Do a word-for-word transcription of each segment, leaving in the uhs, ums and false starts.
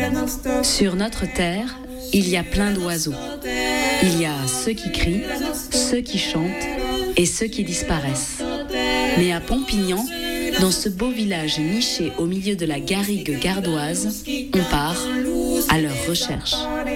Sur notre terre, il y a plein d'oiseaux. Il y a ceux qui crient, ceux qui chantent et ceux qui disparaissent. Mais à Pompignan, dans ce beau village niché au milieu de la garrigue gardoise, on part à leur recherche.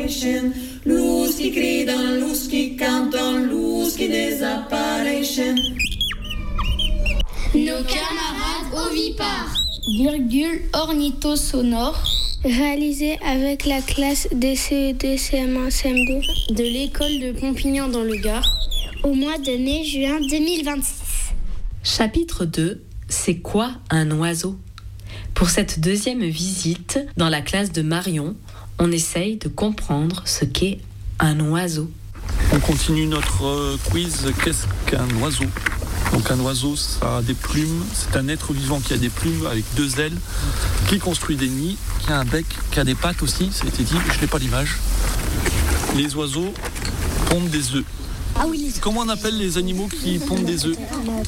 Nos camarades ovipares. Virgule ornithosonore. Réalisé avec la classe des C E deux, C M un, C M deux de l'école de Pompignan dans le Gard au mois de mai-juin deux mille vingt-six. Chapitre deux. C'est quoi un oiseau ? Pour cette deuxième visite, dans la classe de Marion, on essaye de comprendre ce qu'est un oiseau. On continue notre quiz. Qu'est-ce qu'un oiseau ? Donc un oiseau, ça a des plumes. C'est un être vivant qui a des plumes avec deux ailes, qui construit des nids, qui a un bec, qui a des pattes aussi. Ça a été dit, je n'ai pas l'image. Les oiseaux pondent des œufs. Ah oui, les... Comment on appelle les animaux qui pondent des œufs ?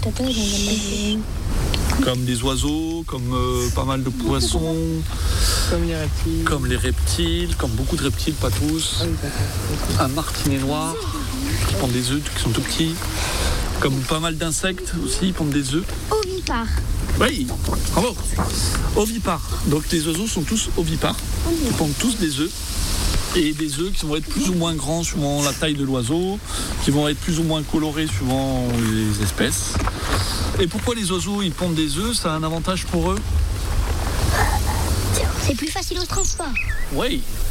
Comme des oiseaux, comme euh, pas mal de poissons, comme les reptiles, comme les reptiles, comme beaucoup de reptiles, pas tous. Un martinet noir qui pond des œufs, qui sont tout petits. Comme pas mal d'insectes aussi, ils pondent des œufs. Ovipares. Oui, bravo. Ovipares. Donc les oiseaux sont tous ovipares. Ils pondent tous des œufs. Et des œufs qui vont être plus ou moins grands suivant la taille de l'oiseau, qui vont être plus ou moins colorés suivant les espèces. Et pourquoi les oiseaux ils pondent des œufs ? Ça a un avantage pour eux ? C'est plus facile au transport. Oui,